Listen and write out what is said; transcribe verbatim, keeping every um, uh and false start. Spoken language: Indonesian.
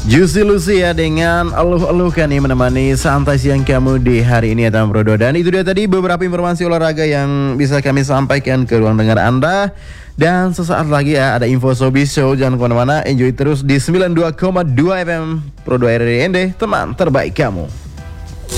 Juicy Lucy ya dengan eluh-elukan nih menemani santai siang kamu di hari ini ya teman Brodo. Dan itu dia tadi beberapa informasi olahraga yang bisa kami sampaikan ke ruang dengar Anda. Dan sesaat lagi ya ada info Showbiz Show, jangan kemana-mana, enjoy terus di sembilan puluh dua koma dua F M Pro dua R R I N D, teman terbaik kamu.